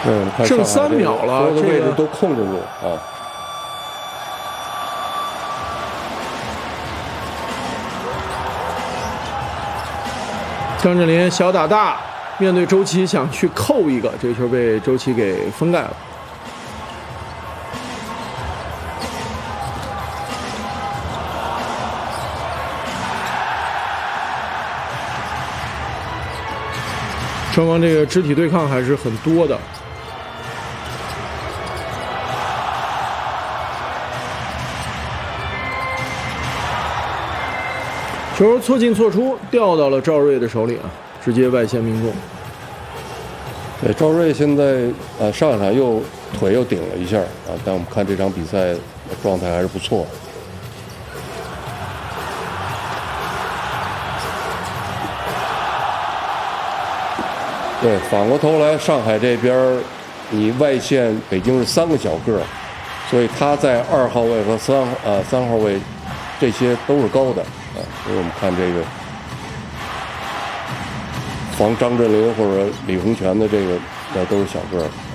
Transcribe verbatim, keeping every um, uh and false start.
嗯，看剩三秒了， 所有的位置这个都控制住啊。 张镇麟小打大，面对周琦想去扣一个，这球被周琦给封盖了。双方这个肢体对抗还是很多的。球错进错出，掉到了赵睿的手里啊，直接外线命中。 对，赵睿现在呃上一场又腿又顶了一下啊，但我们看这场比赛状态还是不错。对，反过头来，上海这边你外线北京是三个小个儿，所以他在二号位和三呃三号位这些都是高的啊，所以我们看这个防张镇麟或者李洪权的这个那都是小个儿。